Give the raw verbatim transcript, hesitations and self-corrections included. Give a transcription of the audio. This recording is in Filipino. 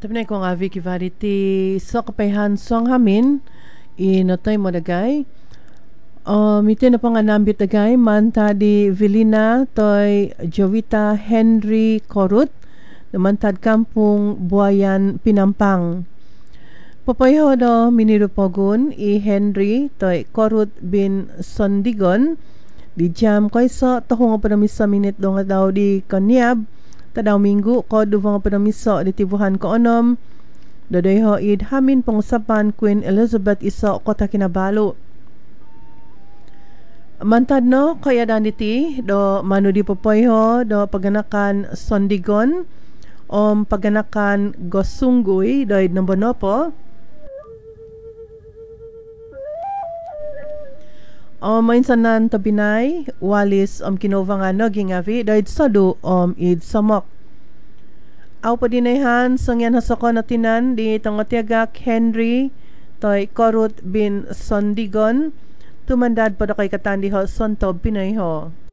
Tapi ko nga Vicky Varity so kapayhan song hamin inotoy mo dagay. Uh, mito na pa nga nambit dagay manta di Vilina toy Jovita Henry Corut namantad kampung Buayan Pinampang. Papayo do minirupogun i Henry toy Corut bin Sondigon di jam koy so tohong pa na misa minit do nga daw di kanyab tadaw minggu ko duvang pa na miso di tibuhan ko onom dodoy ho id hamin pangusapan Queen Elizabeth iso kota Kinabalu. Mantad no kaya daniti do manu di popoy ho do paganakan Sondigon om paganakan Gosunggoy do id nambonopo o mainsanan tabinay walis om kinova nga no gingavi do id sadu om id samok. Aw pa dinayhan sangyan hasako natinan di tangotiagak Henry toy Corut bin Sondigon tumandad pa do kay katandi ho Sontob Pinoy ho.